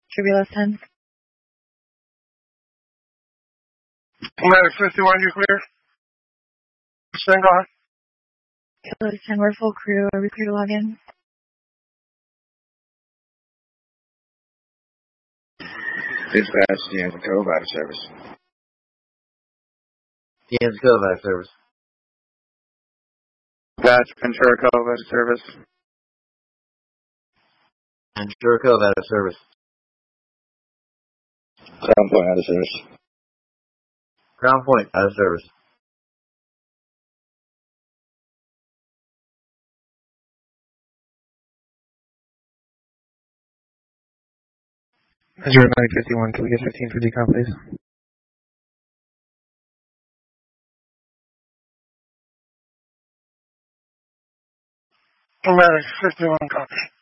Turbulence 10. Medic 51, you clear? Stand on. Kilo 10, we're full crew. Are we clear to log in? Dispatch, Jansen Cove out of service. Jansen Cove out of service. Dispatch, Ventura Cove out of service. Ventura Cove out of service. Crown Point out of service. Crown Point out of service. Azure 951, can we get 15 for decom, please? Medic 51, copy.